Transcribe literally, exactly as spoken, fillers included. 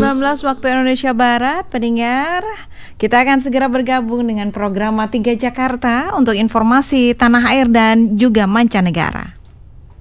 sembilan belas waktu Indonesia Barat, pendengar. Kita akan segera bergabung dengan program Matiga Jakarta untuk informasi tanah air dan juga mancanegara.